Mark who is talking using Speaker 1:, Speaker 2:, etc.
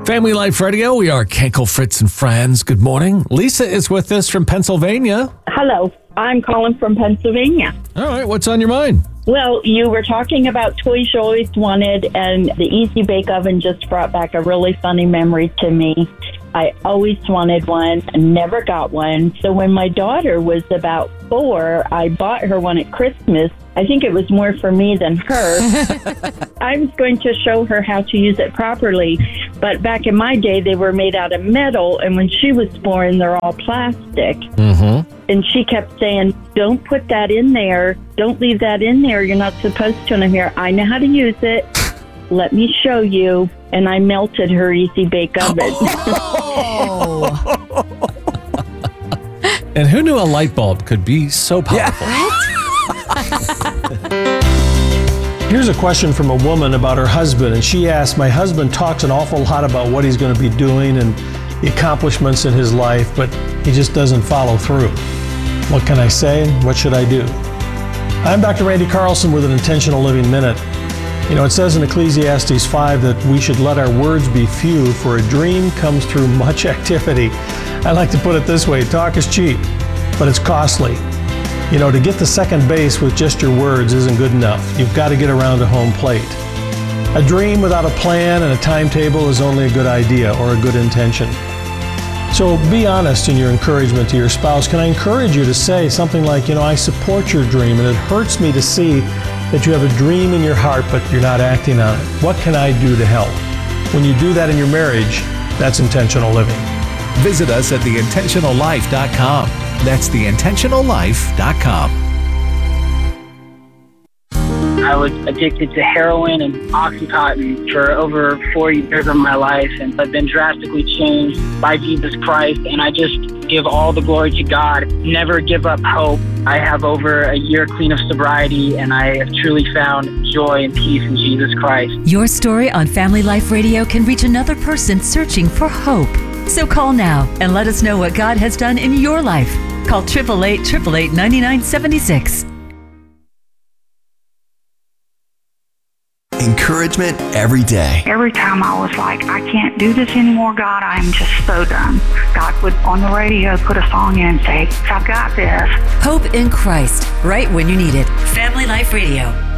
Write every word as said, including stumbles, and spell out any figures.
Speaker 1: Family Life Radio, we are Kenkel, Fritz, and Friends. Good morning. Lisa is with us from Pennsylvania.
Speaker 2: Hello, I'm calling from Pennsylvania.
Speaker 1: All right, what's on your mind?
Speaker 2: Well, you were talking about toys you always wanted, and the Easy Bake Oven just brought back a really funny memory to me. I always wanted one and never got one. So when my daughter was about four, I bought her one at Christmas. I think it was more for me than her. I was going to show her how to use it properly, but back in my day, they were made out of metal, and when she was born, they're all plastic.
Speaker 1: Mm-hmm.
Speaker 2: And she kept saying, don't put that in there. Don't leave that in there. You're not supposed to. And I'm here. I know how to use it. Let me show you. And I melted her Easy Bake Oven.
Speaker 3: Oh.
Speaker 1: And who knew a light bulb could be so powerful?
Speaker 3: Yeah.
Speaker 4: Here's a question from a woman about her husband, and she asked, my husband talks an awful lot about what he's going to be doing and the accomplishments in his life, but he just doesn't follow through. What can I say? What should I do? I'm Doctor Randy Carlson with an Intentional Living Minute. You know, it says in Ecclesiastes five that we should let our words be few, for a dream comes through much activity. I like to put it this way, talk is cheap, but it's costly. You know, to get to second base with just your words isn't good enough. You've got to get around to home plate. A dream without a plan and a timetable is only a good idea or a good intention. So be honest in your encouragement to your spouse. Can I encourage you to say something like, you know, I support your dream, and it hurts me to see that you have a dream in your heart, but you're not acting on it. What can I do to help? When you do that in your marriage, that's intentional living.
Speaker 5: Visit us at the intentional life dot com. That's the intentional life dot com.
Speaker 6: I was addicted to heroin and Oxycontin for over four years of my life, and I've been drastically changed by Jesus Christ, and I just give all the glory to God. Never give up hope. I have over a year clean of sobriety, and I have truly found joy and peace in Jesus Christ.
Speaker 7: Your story on Family Life Radio can reach another person searching for hope. So call now and let us know what God has done in your life. Call eight eight eight, eight eight eight, nine nine seven six.
Speaker 8: Encouragement every day.
Speaker 9: Every time I was like, I can't do this anymore, God, I'm just so done. God would, on the radio, put a song in and say, I've got this.
Speaker 7: Hope in Christ, right when you need it. Family Life Radio.